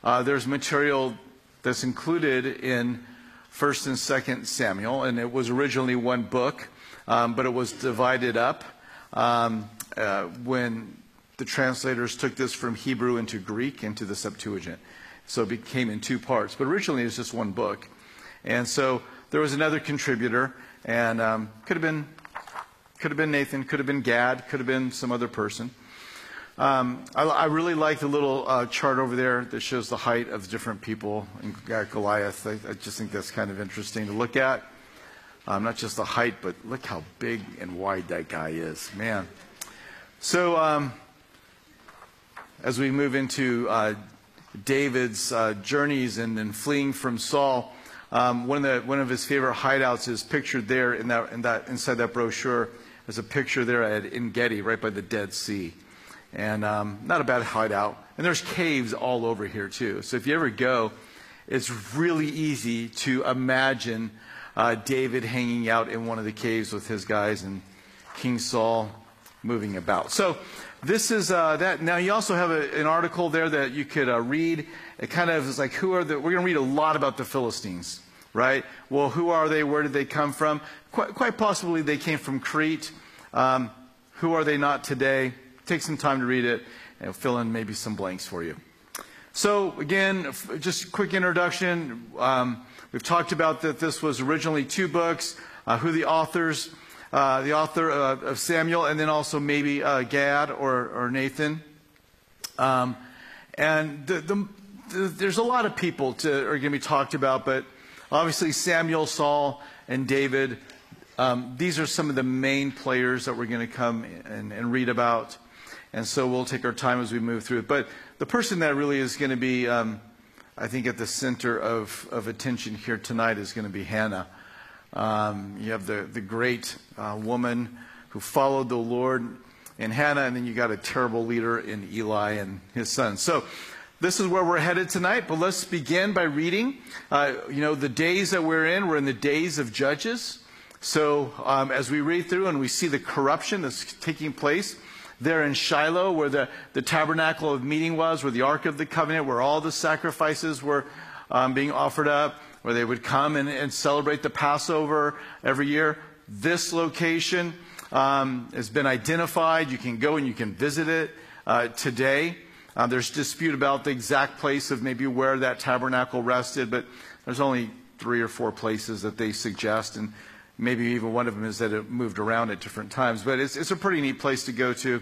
there's material that's included in 1st and 2nd Samuel, and it was originally one book, but it was divided up when the translators took this from Hebrew into Greek into the Septuagint. So it became in two parts. But originally it was just one book. And so there was another contributor, and could have been Nathan, could have been Gad, could have been some other person. I really like the little chart over there that shows the height of the different people in Goliath. I just think that's kind of interesting to look at. Not just the height, but look how big and wide that guy is. Man. So as we move into David's journeys and fleeing from Saul, one of his favorite hideouts is pictured there inside that brochure. There's a picture there at En Gedi, right by the Dead Sea. And not a bad hideout. And there's caves all over here too. So if you ever go, it's really easy to imagine David hanging out in one of the caves with his guys and King Saul moving about. So this is that. Now you also have an article there that you could read. It kind of is like, we're going to read a lot about the Philistines, right? Well, who are they? Where did they come from? Quite possibly they came from Crete. Who are they not today? Take some time to read it and fill in maybe some blanks for you. So again, just a quick introduction. We've talked about that this was originally two books, who the author of Samuel, and then also maybe Gad or Nathan. And there's a lot of people are going to be talked about, but obviously Samuel, Saul, and David, these are some of the main players that we're going to come and read about. And so we'll take our time as we move through it. But the person that really is going to be, I think, at the center of attention here tonight is going to be Hannah. You have the great woman who followed the Lord in Hannah, and then you got a terrible leader in Eli and his son. So this is where we're headed tonight, but let's begin by reading. The days that we're in the days of Judges. So as we read through and we see the corruption that's taking place there in Shiloh, where the tabernacle of meeting was, where the Ark of the Covenant, where all the sacrifices were being offered up, where they would come and celebrate the Passover every year. This location has been identified. You can go and you can visit it today. There's dispute about the exact place of maybe where that tabernacle rested, but there's only 3 or 4 places that they suggest, and maybe even one of them is that it moved around at different times. But it's a pretty neat place to go to.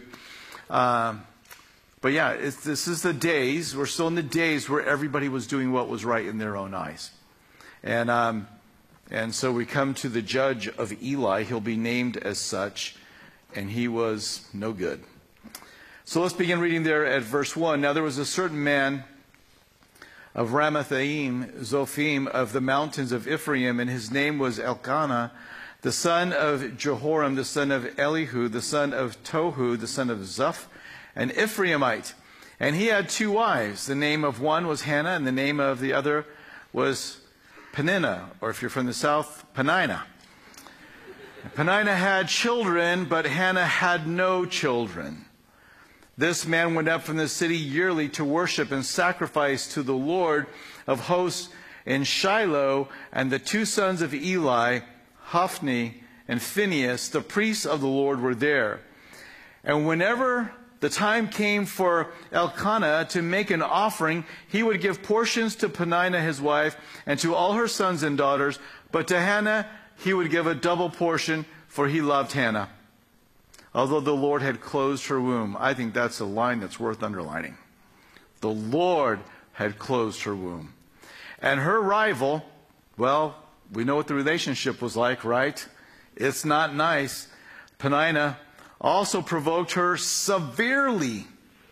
But yeah, this is the days. We're still in the days where everybody was doing what was right in their own eyes. And so we come to the judge of Eli. He'll be named as such, and he was no good. So let's begin reading there at verse 1. Now there was a certain man of Ramathaim, Zophim, of the mountains of Ephraim, and his name was Elkanah, the son of Jehoram, the son of Elihu, the son of Tohu, the son of Zuph, an Ephraimite. And he had 2 wives. The name of one was Hannah, and the name of the other was Peninnah, or if you're from the south, Peninnah. Peninnah had children, but Hannah had no children. This man went up from the city yearly to worship and sacrifice to the Lord of hosts in Shiloh, and the 2 sons of Eli, Hophni and Phinehas, the priests of the Lord, were there. And whenever the time came for Elkanah to make an offering, he would give portions to Peninnah his wife and to all her sons and daughters, but to Hannah he would give a double portion, for he loved Hannah, although the Lord had closed her womb. I think that's a line that's worth underlining. The Lord had closed her womb. And her rival, well, we know what the relationship was like, right? It's not nice. Peninnah also provoked her severely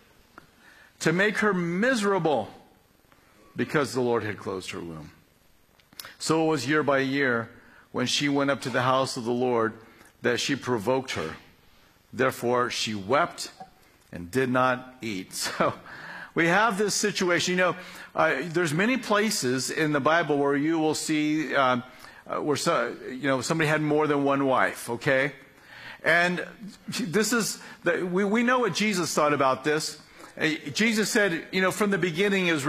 to make her miserable because the Lord had closed her womb. So it was year by year when she went up to the house of the Lord that she provoked her. Therefore, she wept and did not eat. So we have this situation. There's many places in the Bible where you will see where somebody had more than one wife, okay? And this is, we know what Jesus thought about this. Jesus said, from the beginning it was